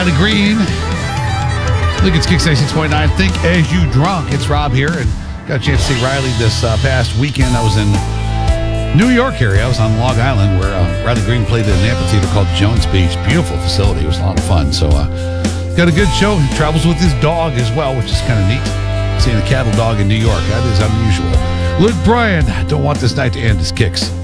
Riley Green. Lincoln's Kick 96.9. Think As You Drunk. It's Rob here, and got a chance to see Riley this past weekend. I was in New York area. I was on Long Island where Riley Green played at an amphitheater called Jones Beach. Beautiful facility. It was a lot of fun. So got a good show. He travels with his dog as well, which is kind of neat. Seeing a cattle dog in New York. That is unusual. Luke Bryan, don't want this night to end. His Kicks.